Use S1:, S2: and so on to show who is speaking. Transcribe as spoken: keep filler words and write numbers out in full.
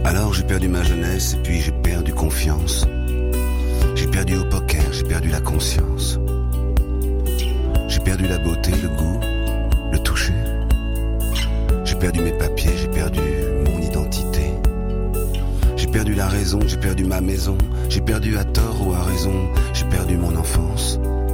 S1: Alors j'ai perdu ma jeunesse et puis j'ai perdu confiance. J'ai perdu au poker, j'ai perdu la conscience. J'ai perdu la beauté, le goût, le toucher. J'ai perdu mes papiers, j'ai perdu mon identité. J'ai perdu la raison, j'ai perdu ma maison. J'ai perdu à tort ou à raison, j'ai perdu mon enfance.